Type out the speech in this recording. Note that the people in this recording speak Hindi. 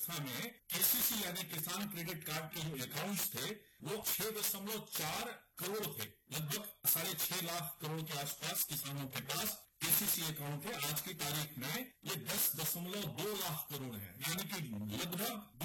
अवस्था में केसीसी यानी किसान क्रेडिट कार्ड के जो अकाउंट्स थे वो 6.4 करोड़ थे। लगभग 6.5 लाख करोड़ के आसपास किसानों के पास केसीसी अकाउंट है। आज की तारीख में ये 10.2 लाख करोड़ है, यानी कि लगभग